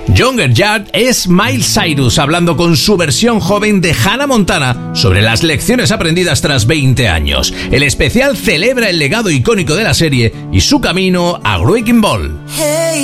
Younger Yard es Miley Cyrus hablando con su versión joven de Hannah Montana sobre las lecciones aprendidas tras 20 años. El especial celebra el legado icónico de la serie y su camino a Wrecking Ball. Hey.